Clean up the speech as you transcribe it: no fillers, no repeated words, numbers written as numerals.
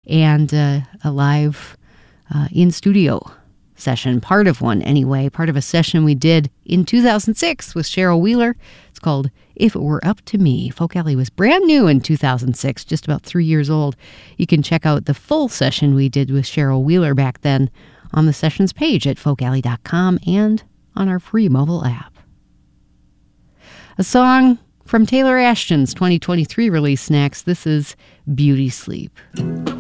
and a live in-studio session, part of one anyway, part of a session we did in 2006 with Cheryl Wheeler. It's called If It Were Up to Me. Folk Alley was brand new in 2006, just about 3 years old. You can check out the full session we did with Cheryl Wheeler back then on the sessions page at folkalley.com and on our free mobile app. A song from Taylor Ashton's 2023 release next. This is Beauty Sleep.